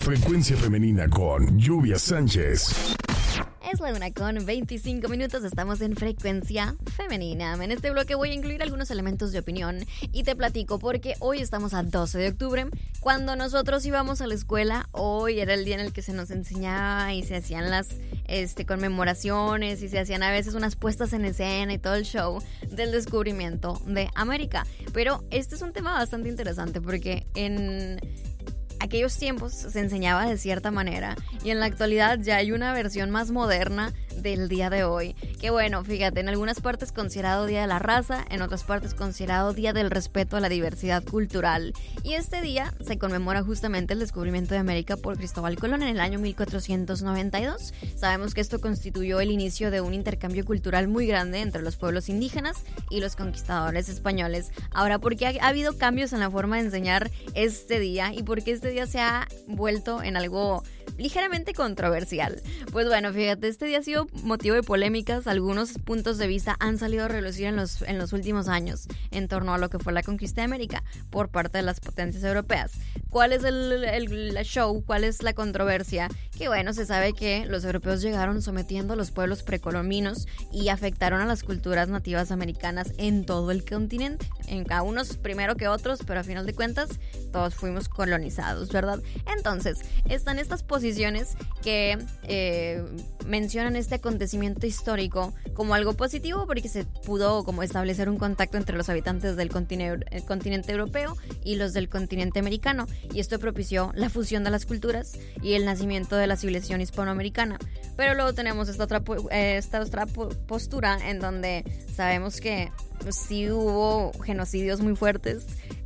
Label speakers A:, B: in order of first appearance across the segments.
A: Frecuencia Femenina con Lluvia Sánchez.
B: Es la 1:25, estamos en Frecuencia Femenina. En este bloque voy a incluir algunos elementos de opinión y te platico porque hoy estamos a 12 de octubre. Cuando nosotros íbamos a la escuela, hoy era el día en el que se nos enseñaba y se hacían las conmemoraciones y se hacían a veces unas puestas en escena y todo el show del descubrimiento de América. Pero este es un tema bastante interesante porque en aquellos tiempos se enseñaba de cierta manera y en la actualidad ya hay una versión más moderna del día de hoy. Que bueno, fíjate, en algunas partes considerado Día de la Raza, en otras partes considerado Día del Respeto a la Diversidad Cultural. Y este día se conmemora justamente el descubrimiento de América por Cristóbal Colón en el año 1492. Sabemos que esto constituyó el inicio de un intercambio cultural muy grande entre los pueblos indígenas y los conquistadores españoles. Ahora, ¿por qué ha habido cambios en la forma de enseñar este día y por qué este día se ha vuelto en algo ligeramente controversial? Pues bueno, fíjate, este día ha sido motivo de polémicas. Algunos puntos de vista han salido a relucir en los últimos años en torno a lo que fue la conquista de América por parte de las potencias europeas. ¿Cuál es el show? ¿Cuál es la controversia? Que bueno, se sabe que los europeos llegaron sometiendo a los pueblos precolombinos y afectaron a las culturas nativas americanas en todo el continente. A unos primero que otros, pero a final de cuentas todos fuimos colonizados, ¿verdad? Entonces, están estas posiciones que mencionan este acontecimiento histórico como algo positivo porque se pudo como establecer un contacto entre los habitantes del continente europeo y los del continente americano, y esto propició la fusión de las culturas y el nacimiento de la civilización hispanoamericana. Pero luego tenemos esta otra postura en donde sabemos que sí hubo genocidios muy fuertes,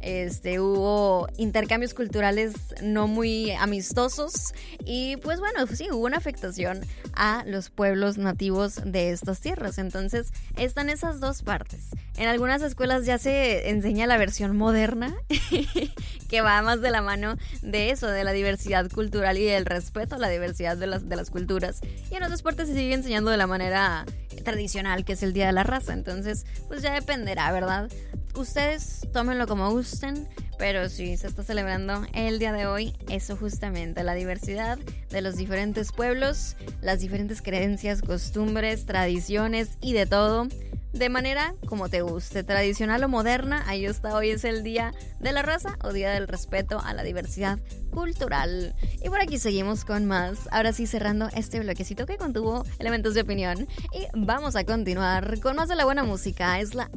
B: hubo intercambios culturales no muy amistosos y pues bueno, sí, hubo una afectación a los pueblos nativos de estas tierras. Entonces están esas dos partes. En algunas escuelas ya se enseña la versión moderna que va más de la mano de eso, de la diversidad cultural y del respeto a la diversidad de las culturas, y en otras partes se sigue enseñando de la manera tradicional, que es el Día de la Raza. Entonces pues ya dependerá, ¿verdad? Ustedes tómenlo como gusten, pero sí se está celebrando el día de hoy eso justamente, la diversidad de los diferentes pueblos, las diferentes creencias, costumbres, tradiciones y de todo, de manera como te guste, tradicional o moderna. Ahí está, hoy es el Día de la Raza o Día del Respeto a la Diversidad Cultural. Y por aquí seguimos con más, ahora sí cerrando este bloquecito que contuvo elementos de opinión, y vamos a continuar con más de la buena música. Es la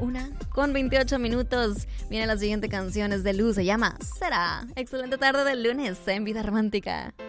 B: 1:28. Viene la siguiente canción, es de Luz, se llama Será. Excelente tarde del lunes en Vida Romántica.